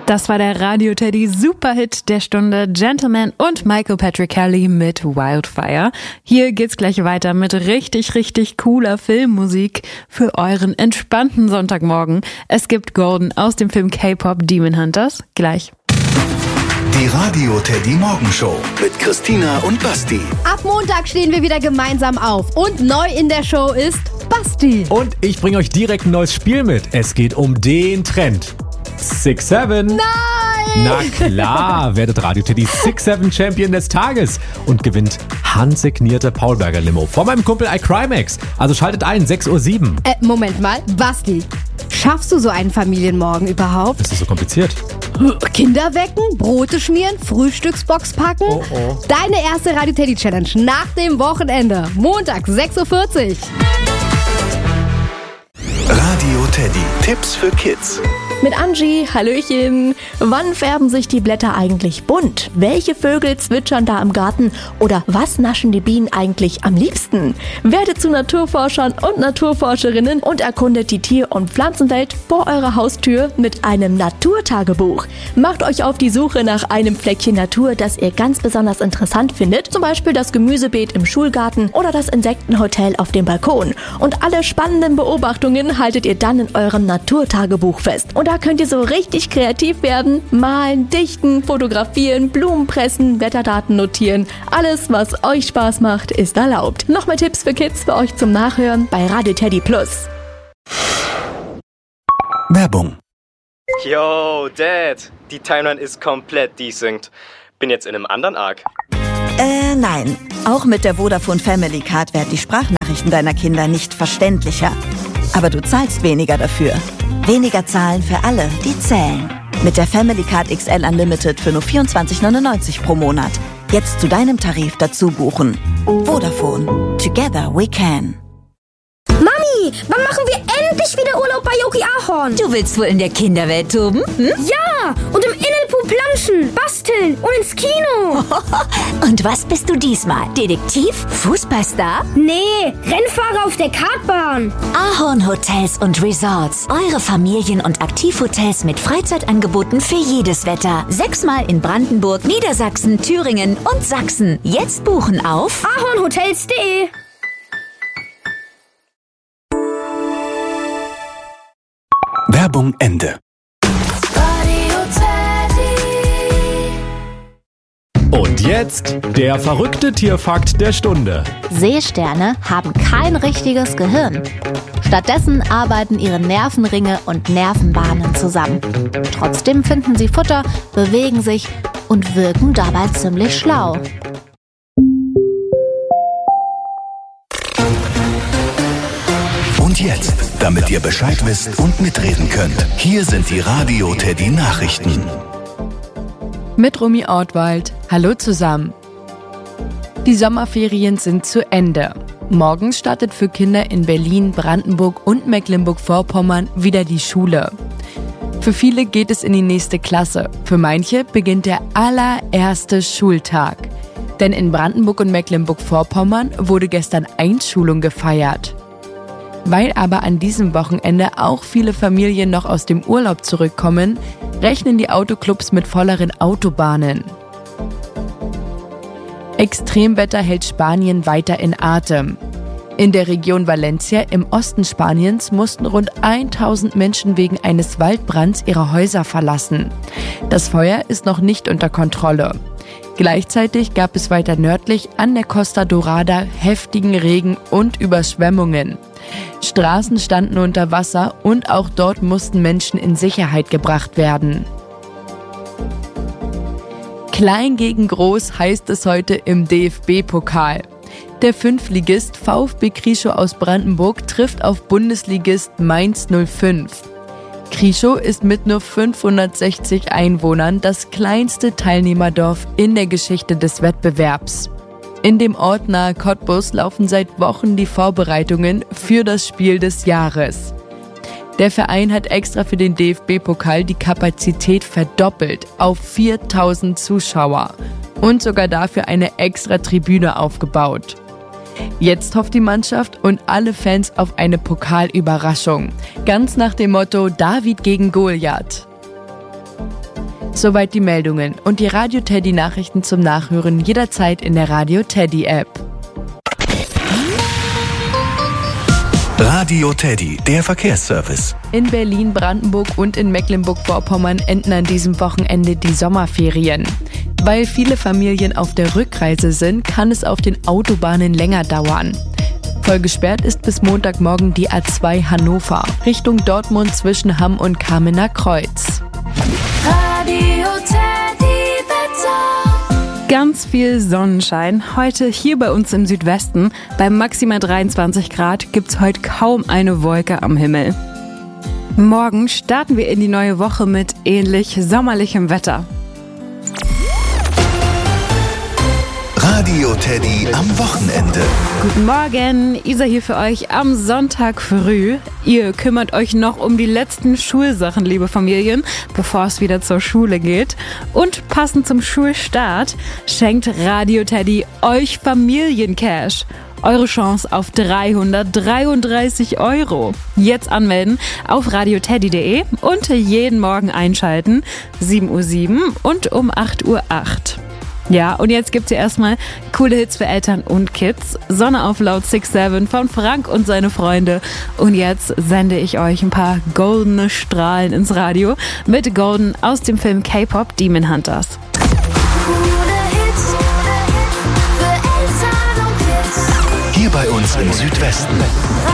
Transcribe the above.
Das war der Radio Teddy Superhit der Stunde, Gentleman und Michael Patrick Kelly mit Wildfire. Hier geht's gleich weiter mit richtig, richtig cooler Filmmusik für euren entspannten Sonntagmorgen. Es gibt Golden aus dem Film K-Pop Demon Hunters. Gleich. Die Radio Teddy Morgenshow mit Christina und Basti. Ab Montag stehen wir wieder gemeinsam auf und neu in der Show ist Basti. Und ich bringe euch direkt ein neues Spiel mit. Es geht um den Trend. 6-7. Nein! Na klar, werdet Radio Teddy 6-7 Champion des Tages und gewinnt handsignierte Paulberger Limo von meinem Kumpel iCrimex. Also schaltet ein, 6:07 Uhr. Moment mal, Basti, schaffst du so einen Familienmorgen überhaupt? Ist das so kompliziert? Kinder wecken, Brote schmieren, Frühstücksbox packen? Oh. Deine erste Radio Teddy Challenge nach dem Wochenende. Montag, 6:40 Uhr. Radio Teddy. Tipps für Kids. Mit Angie, Hallöchen. Wann färben sich die Blätter eigentlich bunt? Welche Vögel zwitschern da im Garten? Oder was naschen die Bienen eigentlich am liebsten? Werdet zu Naturforschern und Naturforscherinnen und erkundet die Tier- und Pflanzenwelt vor eurer Haustür mit einem Naturtagebuch. Macht euch auf die Suche nach einem Fleckchen Natur, das ihr ganz besonders interessant findet. Zum Beispiel das Gemüsebeet im Schulgarten oder das Insektenhotel auf dem Balkon. Und alle spannenden Beobachtungen haltet ihr dann in eurem Naturtagebuch fest. Und da könnt ihr so richtig kreativ werden. Malen, dichten, fotografieren, Blumen pressen, Wetterdaten notieren. Alles, was euch Spaß macht, ist erlaubt. Noch mehr Tipps für Kids für euch zum Nachhören bei Radio Teddy Plus. Werbung. Yo, Dad, die Timeline ist komplett desynced. Bin jetzt in einem anderen Arc. Nein. Auch mit der Vodafone Family Card werden die Sprachnachrichten deiner Kinder nicht verständlicher. Aber du zahlst weniger dafür. Weniger zahlen für alle, die zählen. Mit der Family Card XL Unlimited für nur 24,99 pro Monat. Jetzt zu deinem Tarif dazu buchen. Vodafone. Together we can. Mami, wann machen wir endlich wieder Urlaub bei Yogi Ahorn? Du willst wohl in der Kinderwelt toben? Ja, und im Innenpool planschen, basteln und ins Kino. Und was bist du diesmal? Detektiv? Fußballstar? Nee, Rennfahrer auf der Kartbahn. Ahorn Hotels und Resorts. Eure Familien- und Aktivhotels mit Freizeitangeboten für jedes Wetter. 6-mal in Brandenburg, Niedersachsen, Thüringen und Sachsen. Jetzt buchen auf ahornhotels.de. Werbung Ende. Und jetzt der verrückte Tierfakt der Stunde. Seesterne haben kein richtiges Gehirn. Stattdessen arbeiten ihre Nervenringe und Nervenbahnen zusammen. Trotzdem finden sie Futter, bewegen sich und wirken dabei ziemlich schlau. Und jetzt, damit ihr Bescheid wisst und mitreden könnt, hier sind die Radio Teddy Nachrichten. Mit Romy Ortwald. Hallo zusammen. Die Sommerferien sind zu Ende. Morgen startet für Kinder in Berlin, Brandenburg und Mecklenburg-Vorpommern wieder die Schule. Für viele geht es in die nächste Klasse. Für manche beginnt der allererste Schultag. Denn in Brandenburg und Mecklenburg-Vorpommern wurde gestern Einschulung gefeiert. Weil aber an diesem Wochenende auch viele Familien noch aus dem Urlaub zurückkommen, rechnen die Autoclubs mit volleren Autobahnen. Extremwetter hält Spanien weiter in Atem. In der Region Valencia im Osten Spaniens mussten rund 1000 Menschen wegen eines Waldbrands ihre Häuser verlassen. Das Feuer ist noch nicht unter Kontrolle. Gleichzeitig gab es weiter nördlich an der Costa Dorada heftigen Regen und Überschwemmungen. Straßen standen unter Wasser und auch dort mussten Menschen in Sicherheit gebracht werden. Klein gegen groß heißt es heute im DFB-Pokal. Der Fünftligist VfB Krieschow aus Brandenburg trifft auf Bundesligist Mainz 05. Krieschow ist mit nur 560 Einwohnern das kleinste Teilnehmerdorf in der Geschichte des Wettbewerbs. In dem Ort nahe Cottbus laufen seit Wochen die Vorbereitungen für das Spiel des Jahres. Der Verein hat extra für den DFB-Pokal die Kapazität verdoppelt auf 4000 Zuschauer und sogar dafür eine extra Tribüne aufgebaut. Jetzt hofft die Mannschaft und alle Fans auf eine Pokalüberraschung. Ganz nach dem Motto David gegen Goliath. Soweit die Meldungen und die Radio Teddy Nachrichten zum Nachhören jederzeit in der Radio Teddy App. Radio Teddy, der Verkehrsservice. In Berlin, Brandenburg und in Mecklenburg-Vorpommern enden an diesem Wochenende die Sommerferien. Weil viele Familien auf der Rückreise sind, kann es auf den Autobahnen länger dauern. Voll gesperrt ist bis Montagmorgen die A2 Hannover, Richtung Dortmund zwischen Hamm und Kamener Kreuz. Radio Teddy Wetter. Ganz viel Sonnenschein. Heute hier bei uns im Südwesten. Bei maximal 23 Grad gibt's heute kaum eine Wolke am Himmel. Morgen starten wir in die neue Woche mit ähnlich sommerlichem Wetter. Radio Teddy am Wochenende. Guten Morgen, Isa hier für euch am Sonntag früh. Ihr kümmert euch noch um die letzten Schulsachen, liebe Familien, bevor es wieder zur Schule geht. Und passend zum Schulstart schenkt Radio Teddy euch Familiencash. Eure Chance auf 333 €. Jetzt anmelden auf radioteddy.de und jeden Morgen einschalten. 7:07 Uhr und um 8:08 Uhr. Ja, und jetzt gibt's hier erstmal coole Hits für Eltern und Kids. Sonne auf Laut 6-7 von Frank und seine Freunde. Und jetzt sende ich euch ein paar goldene Strahlen ins Radio mit Golden aus dem Film K-Pop Demon Hunters. Hier bei uns im Südwesten.